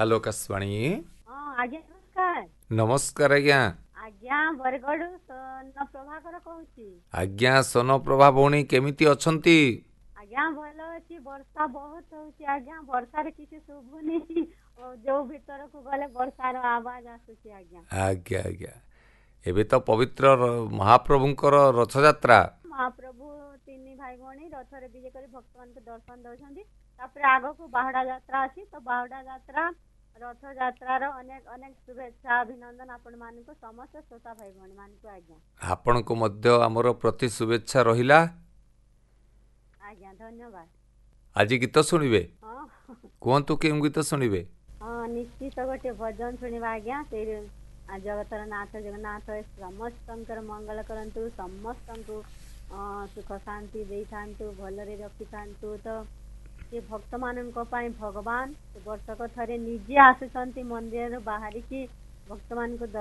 Hello Akashvani. आज्ञा नमस्कार। नमस्कार आज्ञा। आज्ञा बरगड़ सोन प्रभाकर कहूची। आज्ञा सोन प्रभा भौणी केमिति अछंती? आज्ञा भल अछि। वर्षा बहुत होची आज्ञा। वर्षा रे किछि शुभुनी जो भीतर को गले वर्षार आवाज आसुची आज्ञा। आज्ञा आज्ञा एबे तो पवित्र महाप्रभुंकर रथ यात्रा। महाप्रभु तीन भाई भौणी रथरे विजय कर भक्त मान के दर्शन दउछंती। तापर आगो को बाहुडा यात्रा अछि। तो बाहुडा यात्रा रथ यात्रार अनेक अनेक शुभेच्छा अभिनंदन आपण मानक समस्त श्रोता भाई भौणी मानक आज्ञा। आपण को मध्य हमर प्रति शुभेच्छा रहिला आज्ञा। धन्यवाद। आज गीत सुनिबे? हाँ कहतु के गीत सुनिबे? हाँ निश्चित गोटे भजन शुणवा आज्ञा। से जगतर नाथ जगन्नाथ समस्त मंगल करंतु समस्त सुख शांति दे था भलरे रखि था। तो ये भक्त मान भगवान वर्षक थरे निजे आसुंट मंदिर बाहर की भक्त मान को